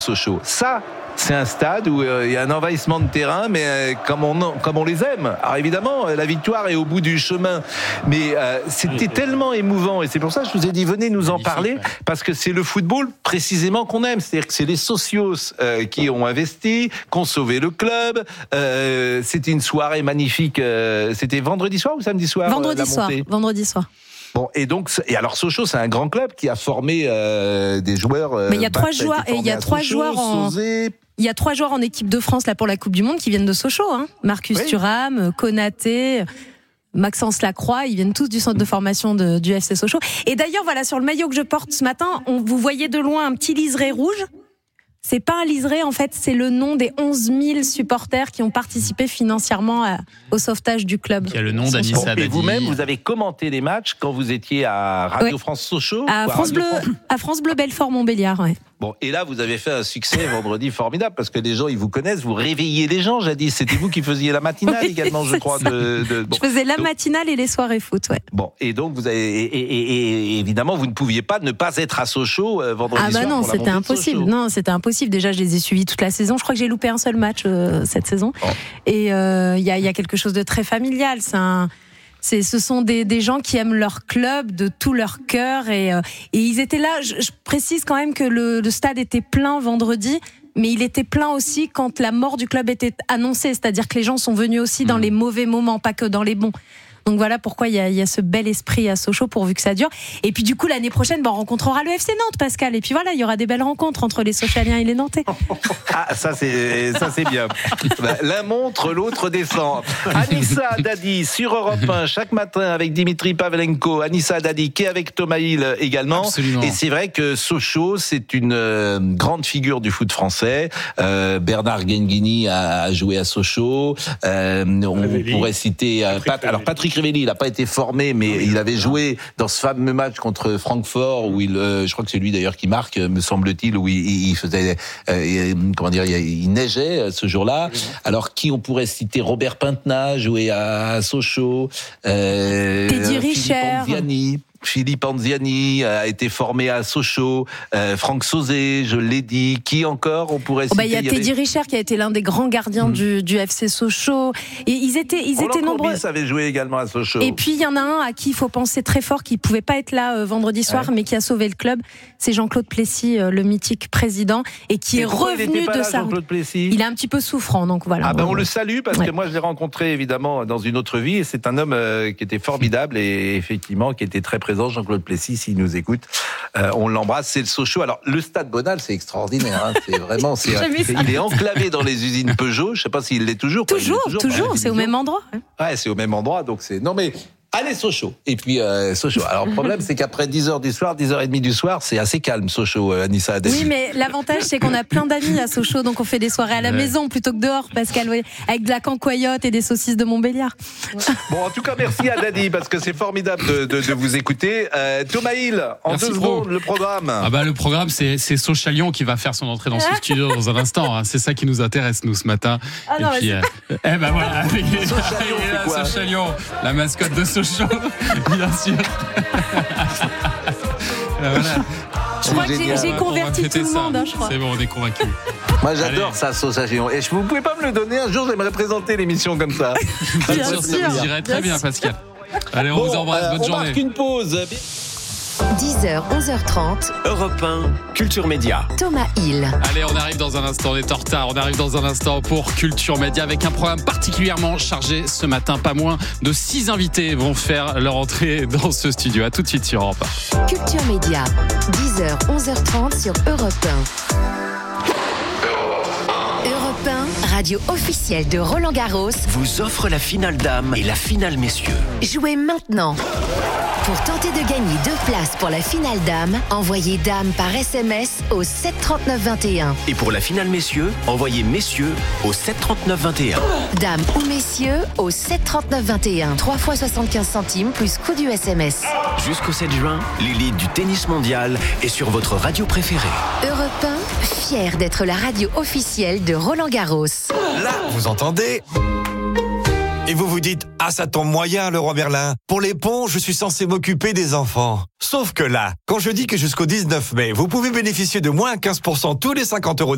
Sochaux. Ça, c'est un stade où il y a un envahissement de terrain, mais comme on les aime. Alors évidemment, la victoire est au bout du chemin, mais c'était tellement émouvant, et c'est pour ça que je vous ai dit, venez nous en parler, parce que c'est le football précisément qu'on aime. C'est-à-dire que c'est les socios qui ont investi, qui ont sauvé le club. C'était une soirée magnifique. C'était vendredi soir ou samedi soir? Vendredi soir. Bon, et alors Sochaux, c'est un grand club qui a formé des joueurs. Mais il y a 3 joueurs, et il y a 3 joueurs il y a 3 joueurs en équipe de France là pour la Coupe du Monde qui viennent de Sochaux, hein. Marcus Thuram, Konaté, Maxence Lacroix, ils viennent tous du centre de formation du FC Sochaux. Et d'ailleurs, voilà, sur le maillot que je porte ce matin, vous voyez de loin un petit liseré rouge. C'est pas un liseré, en fait, c'est le nom des 11 000 supporters qui ont participé financièrement au sauvetage du club. Il y a le nom d'Anissa Dadi. Et vous-même, vous avez commenté les matchs quand vous étiez à Radio France Sochaux? À France Bleu Belfort-Montbéliard, ouais. Bon, et là, vous avez fait un succès vendredi formidable, parce que les gens, ils vous connaissent, vous réveillez les gens, jadis. C'était vous qui faisiez la matinale également, je crois. Je faisais la matinale et les soirées foot, ouais. Bon, et donc, vous avez, et évidemment, vous ne pouviez pas ne pas être à Sochaux vendredi soir. Ah bah non, c'était impossible. Non, c'était impossible. Déjà, je les ai suivis toute la saison. Je crois que j'ai loupé un seul match cette saison. Oh. Et il y a quelque chose de très familial. Ce sont des gens qui aiment leur club de tout leur cœur, et ils étaient là. Je précise quand même que le stade était plein vendredi, mais il était plein aussi quand la mort du club était annoncée, c'est-à-dire que les gens sont venus aussi dans les mauvais moments, pas que dans les bons. Donc voilà pourquoi il y a ce bel esprit à Sochaux, pourvu que ça dure. Et puis du coup, l'année prochaine, on rencontrera le FC Nantes, Pascal. Et puis voilà, il y aura des belles rencontres entre les Sochaliens et les Nantais. Ah, ça c'est bien. L'un montre, l'autre descend. Anissa Dadi sur Europe 1 chaque matin avec Dimitri Pavlenko. Anissa Dadi qui est avec Thomas Hill également. Absolument. Et c'est vrai que Sochaux, c'est une grande figure du foot français. Bernard Guenguini a joué à Sochaux. On pourrait citer Patrick Rivelli, il n'a pas été formé, mais il avait joué dans ce fameux match contre Francfort où je crois que c'est lui d'ailleurs qui marque, me semble-t-il, où il faisait, il neigeait ce jour-là. Alors qui on pourrait citer? Robert Pintena, joué à Sochaux. Teddy Richard. Philippe Anziani a été formé à Sochaux, Franck Sauzé, je l'ai dit. Qui encore on pourrait citer? Il y a Teddy Richard qui a été l'un des grands gardiens du FC Sochaux. Et ils étaient nombreux. Courbis avait joué également à Sochaux. Et puis il y en a un à qui il faut penser très fort, qui pouvait pas être là vendredi soir, mais qui a sauvé le club. C'est Jean-Claude Plessis, le mythique président, et qui est revenu de ça. Il est un petit peu souffrant, donc voilà. On le salue parce que moi je l'ai rencontré évidemment dans une autre vie, et c'est un homme qui était formidable et effectivement qui était très présent. Jean-Claude Plessis, s'il nous écoute, on l'embrasse. C'est le Sochaux. Alors le stade Bonal, c'est extraordinaire. Hein. C'est vraiment, il est enclavé dans les usines Peugeot. Je sais pas s'il l'est toujours. Toujours. C'est au même endroit. Ouais, c'est au même endroit. Donc c'est allez Sochaux. Et puis Sochaux. Alors le problème, c'est qu'après 10h du soir, 10h30 du soir, c'est assez calme Sochaux, Anissa Dadi. Oui, mais l'avantage, c'est qu'on a plein d'amis à Sochaux, donc on fait des soirées à la maison plutôt que dehors, Pascal, avec de la cancoyote et des saucisses de Montbéliard. Bon, en tout cas, merci à Dadi, parce que c'est formidable de vous écouter. Thomas Hill, en 2 secondes, le programme. Le programme, c'est Sochalion qui va faire son entrée dans ce studio dans un instant. Hein. C'est ça qui nous intéresse, nous, ce matin. Et puis, voilà, avec Sochalion, la mascotte de Sochaux, bien sûr. Voilà. Je crois que j'ai converti tout le monde, je crois. C'est bon, on est convaincus. Moi, j'adore ça, Sochalion. Et vous pouvez pas me le donner un jour, j'aimerais présenter l'émission comme ça. Bien sûr, ça vous irait très bien, Pascal. Allez, on vous embrasse, bonne journée. On marque une pause. 10h, 11h30. Europe 1, Culture Média. Thomas Hill. Allez, on arrive dans un instant, on est en retard. On arrive dans un instant pour Culture Média avec un programme particulièrement chargé ce matin. Pas moins de 6 invités vont faire leur entrée dans ce studio. À tout de suite sur Europe 1. Culture Média, 10h, 11h30 sur Europe 1. Europe 1, radio officielle de Roland Garros, vous offre la finale dames et la finale messieurs. Jouez maintenant. Pour tenter de gagner 2 places pour la finale dames, envoyez dame par SMS au 73921. Et pour la finale messieurs, envoyez messieurs au 73921. Dame ou messieurs au 73921. 3 fois 75 centimes plus coût du SMS. Jusqu'au 7 juin, l'élite du tennis mondial est sur votre radio préférée. Europe 1, fier d'être la radio officielle de Roland Garros. Là, vous entendez ? Et vous vous dites, ça tombe moyen, Leroy Merlin. Pour les ponts, je suis censé m'occuper des enfants. Sauf que là, quand je dis que jusqu'au 19 mai, vous pouvez bénéficier de moins 15% tous les 50 €